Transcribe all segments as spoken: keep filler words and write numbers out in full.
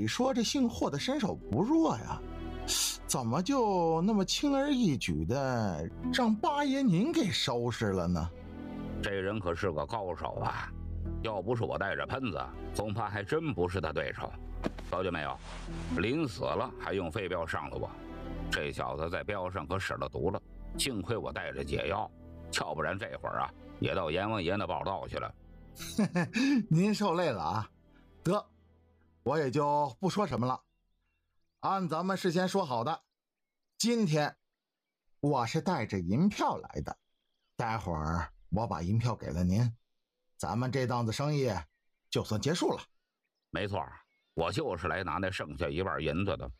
理说这姓霍的身手不弱呀，怎么就那么轻而易举的让八爷您给收拾了呢？ 这人可是个高手啊，要不是我带着喷子，恐怕还真不是他对手。瞧见没有，临死了还用飞镖上了我。这小子在镖上可使了毒了，幸亏我带着解药，要不然这会儿啊也到阎王爷那报道去了。 您受累了啊，得，我也就不说什么了。按咱们事先说好的，今天我是带着银票来的，待会儿我把银票给了您，咱们这档子生意就算结束了。 没错，我就是来拿那剩下一半银子的。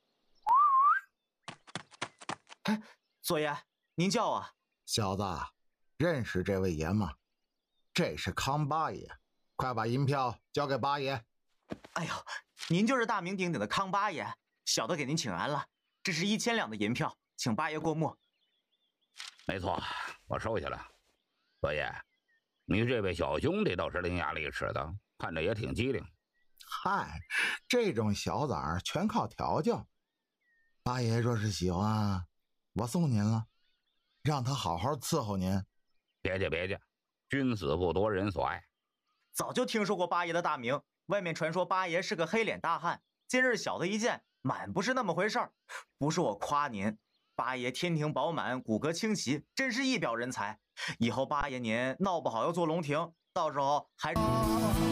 哎，左爷，您叫啊。 小子，认识这位爷吗？这是康八爷，快把银票交给八爷。 哎呦，您就是大名鼎鼎的康八爷，小的给您请安了。这是一千两的银票，请八爷过目。 没错，我收下了。左爷，你这位小兄弟倒是伶牙俐齿的，看着也挺机灵。 嗨，这种小崽儿全靠调教。八爷若是喜欢，我送您了，让他好好伺候您。 别介别介，君子不夺人所爱。 早就听说过八爷的大名，外面传说八爷是个黑脸大汉，今日小的一见，满不是那么回事儿。不是我夸您，八爷天庭饱满，骨骼清奇，真是一表人才。以后八爷您闹不好要做龙庭，到时候还